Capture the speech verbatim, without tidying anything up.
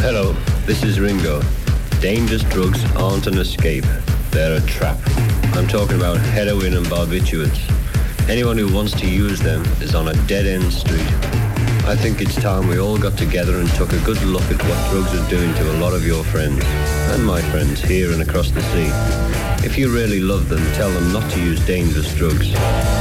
Hello, this is Ringo. Dangerous drugs aren't an escape, they're a trap. I'm talking about heroin and barbiturates. Anyone who wants to use them is on a dead-end street. I think it's time we all got together and took a good look at what drugs are doing to a lot of your friends, and my friends here and across the sea. If you really love them, tell them not to use dangerous drugs.